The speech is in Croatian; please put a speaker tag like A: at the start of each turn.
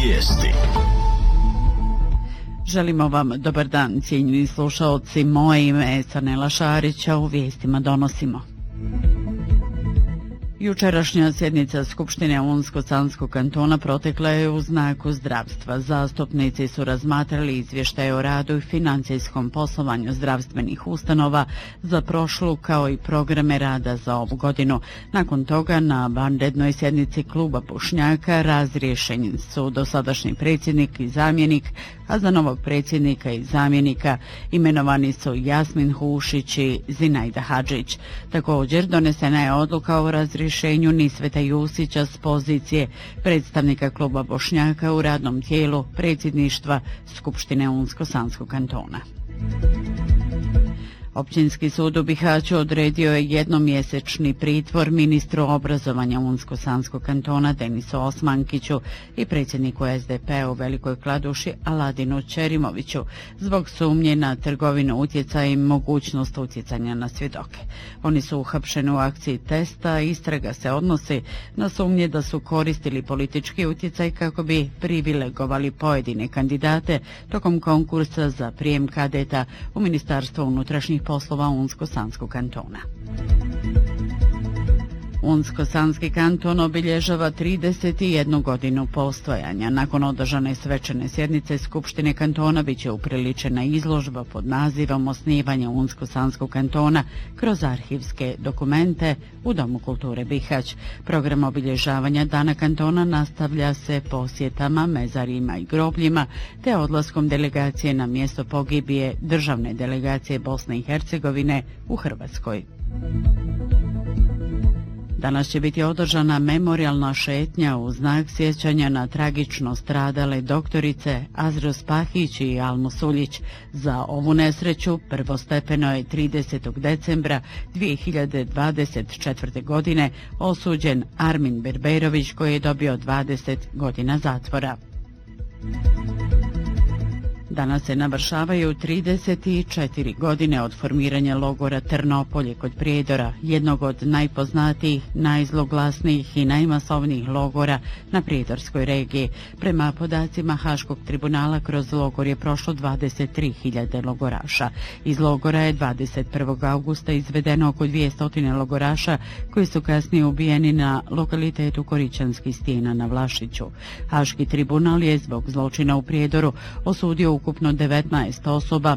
A: Vijesti.
B: Želimo vam dobar dan, cijenjeni slušaoci. Moje ime je Sanela Šarića, u vijestima donosimo. Jučerašnja sjednica Skupštine Unsko-Sanskog kantona protekla je u znaku zdravstva. Zastupnici su razmatrali izvještaje o radu i financijskom poslovanju zdravstvenih ustanova za prošlu kao i programe rada za ovu godinu. Nakon toga na vanrednoj sjednici kluba Bošnjaka razriješeni su dosadašnji predsjednik i zamjenik, a za novog predsjednika i zamjenika imenovani su Jasmin Hušić i Zinajda Hadžić. Također donesena je odluka o razrješenju Nisveta Jusića s pozicije predstavnika kluba Bošnjaka u radnom tijelu predsjedništva Skupštine Unsko-Sanskog kantona. Općinski sud u Bihaću odredio je jednomjesečni pritvor ministru obrazovanja Unsko-Sanskog kantona Denisu Osmankiću i predsjedniku SDP-a u Velikoj Kladuši Aladinu Ćerimoviću zbog sumnje na trgovinu utjecaja i mogućnost utjecanja na svjedoke. Oni su uhapšeni u akciji testa, istraga se odnosi na sumnje da su koristili politički utjecaj kako bi privilegovali pojedine kandidate tokom konkursa za prijem kadeta u Ministarstvo unutrašnjih poslova Unsko-Sanskog kantona. Unsko-Sanski kanton obilježava 31 godinu postojanja. Nakon održane svečane sjednice Skupštine kantona bit će upriličena izložba pod nazivom Osnivanje Unsko-Sanskog kantona kroz arhivske dokumente u Domu kulture Bihać. Program obilježavanja Dana kantona nastavlja se posjetama, mezarima i grobljima, te odlaskom delegacije na mjesto pogibije državne delegacije Bosne i Hercegovine u Hrvatskoj. Danas će biti održana memorijalna šetnja u znak sjećanja na tragično stradale doktorice Azru Spahić i Almu Suljić. Za ovu nesreću prvostepeno je 30. decembra 2024. godine osuđen Armin Berberović koji je dobio 20 godina zatvora. Danas se navršavaju 34 godine od formiranja logora Trnopolje kod Prijedora, jednog od najpoznatijih, najzloglasnijih i najmasovnijih logora na prijedorskoj regiji. Prema podacima Haškog tribunala kroz logor je prošlo 23.000 logoraša. Iz logora je 21. augusta izvedeno oko 200 logoraša koji su kasnije ubijeni na lokalitetu Koričanski stijena na Vlašiću. Haški tribunal je zbog zločina u Prijedoru osudio ukupno 19 osoba